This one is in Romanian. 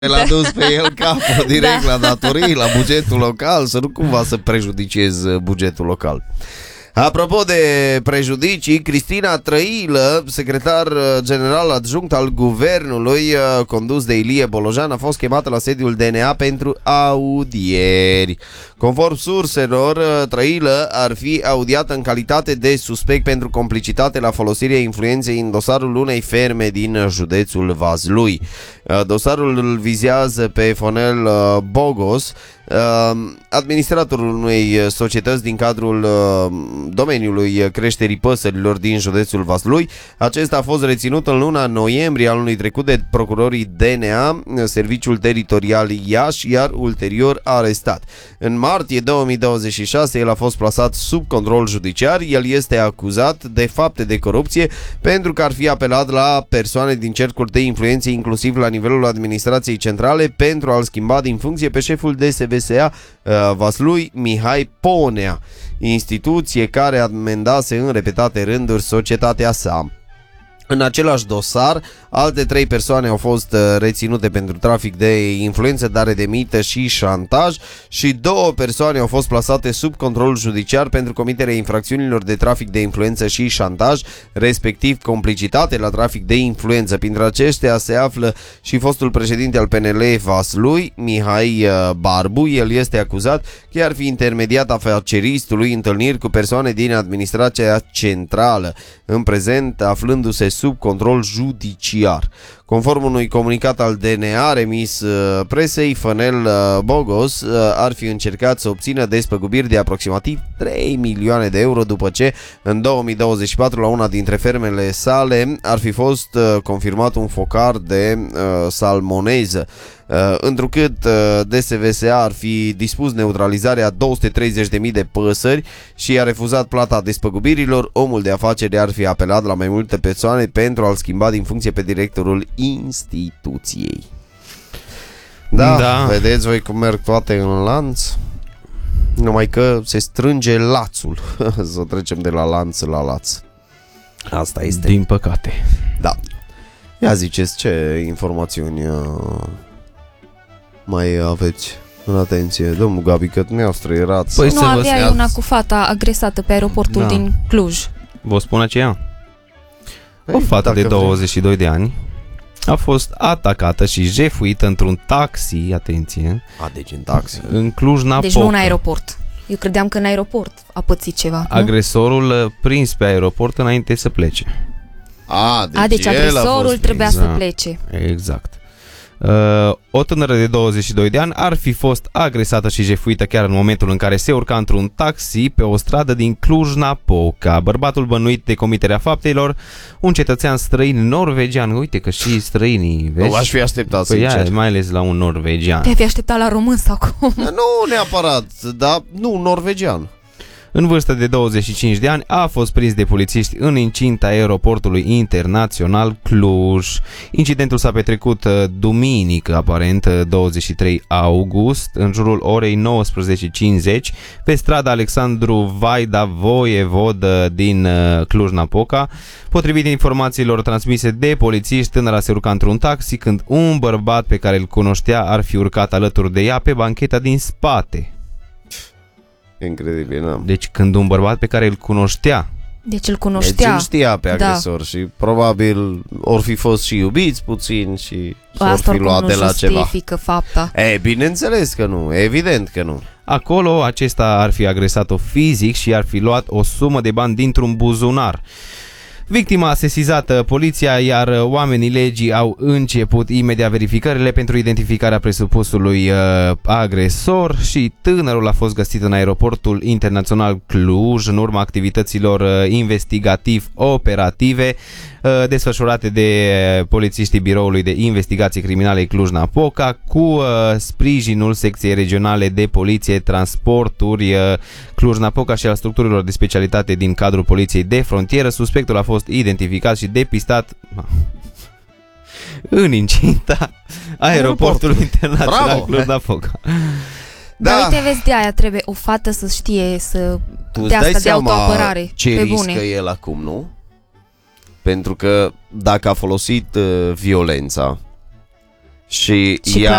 L-a dus pe el capul direct la datorii, la bugetul local, să nu cumva să prejudiciez bugetul local. Apropo de prejudicii, Cristina Trăilă, secretar general adjunct al guvernului condus de Ilie Bolojan, a fost chemată la sediul DNA pentru audieri. Conform surselor, Trăilă ar fi audiată în calitate de suspect pentru complicitate la folosirea influenței în dosarul unei ferme din județul Vaslui. Dosarul îl vizează pe Fonel Bogos, administratorul unei societăți din cadrul domeniului creșterii păsărilor din județul Vaslui. Acesta a fost reținut în luna noiembrie anului trecut de procurorii DNA, Serviciul Teritorial Iași, iar ulterior arestat. În martie 2026 el a fost plasat sub control judiciar. El este acuzat de fapte de corupție pentru că ar fi apelat la persoane din cercuri de influență, inclusiv la nivelul administrației centrale, pentru a-l schimba din funcție pe șeful DSVSA Vaslui, Mihai Ponea, instituție care amendase în repetate rânduri societatea sa. În același dosar, alte 3 persoane au fost reținute pentru trafic de influență, dare de mită și șantaj și 2 persoane au fost plasate sub control judiciar pentru comiterea infracțiunilor de trafic de influență și șantaj, respectiv complicitate la trafic de influență. Printre aceștia se află și fostul președinte al PNL Vaslui, Mihai Barbu. El este acuzat că ar fi intermediat afaceristului întâlniri cu persoane din administrația centrală, în prezent aflându-se sub control judiciar. Conform unui comunicat al DNA remis presei, Fonel Bogos ar fi încercat să obțină despăgubiri de aproximativ 3 milioane de euro după ce în 2024 la una dintre fermele sale ar fi fost confirmat un focar de salmoneză. Întrucât DSVSA ar fi dispus neutralizarea 230.000 de păsări și a refuzat plata despăgubirilor, omul de afaceri ar fi apelat la mai multe persoane pentru a-l schimba din funcție pe directorul instituției. Da, vedeți voi cum merg toate în lanț? Numai că se strânge lațul. Să trecem de la lanț la laț. Asta este. Din păcate. Da. Ia ziceți, ce informațiuni mai aveți în atenție? Domnul Gabi, că dumneavoastră erați... Păi nu avea una cu fata agresată pe aeroportul din Cluj. Vă spun aceea? O fată de 22 de ani a fost atacată și jefuită într-un taxi, atenție. Deci în taxi. În Cluj-Napoca. Deci nu în aeroport. Eu credeam că în aeroport a pățit ceva. Agresorul prins pe aeroport înainte să plece. Deci agresorul trebuia să plece. Exact. O tânără de 22 de ani ar fi fost agresată și jefuită chiar în momentul în care se urca într-un taxi pe o stradă din Cluj-Napoca. Bărbatul bănuit de comiterea faptelor, un cetățean străin norvegian. Uite că și străinii, vezi? Nu aș fi așteptat, sincer. Mai ales la un norvegian. Te-ai fi așteptat la român sau cum? Nu neapărat, dar nu norvegian. În vârstă de 25 de ani, a fost prins de polițiști în incinta aeroportului internațional Cluj. Incidentul s-a petrecut duminică, aparent 23 august, în jurul orei 19:50, pe strada Alexandru Vaida, voievodă din Cluj-Napoca. Potrivit informațiilor transmise de polițiști, tânăra se urca într-un taxi când un bărbat pe care îl cunoștea ar fi urcat alături de ea pe bancheta din spate. Incredibil, da. Deci când un bărbat pe care îl cunoștea. Deci îl cunoștea. Deci îl știa pe agresor și probabil or fi fost și iubiți puțin și s-or fi luat de la ceva. Fapta. Bineînțeles că nu, evident că nu. Acolo acesta ar fi agresat-o fizic și ar fi luat o sumă de bani dintr-un buzunar. Victima a sesizat poliția, iar oamenii legii au început imediat verificările pentru identificarea presupusului agresor și tânărul a fost găsit în aeroportul internațional Cluj în urma activităților investigativ-operative desfășurate de polițiștii Biroului de Investigații Criminale Cluj-Napoca cu sprijinul secției regionale de poliție, transporturi Cluj-Napoca și al structurilor de specialitate din cadrul poliției de frontieră. Suspectul a fost identificat și depistat în incinta aeroportului internațional Cluj-Napoca. Dar uite, vezi, de aia trebuie o fată să știe să dea asta de autoapărare. Ce riscă el acum, nu? Pentru că dacă a folosit violența Și ea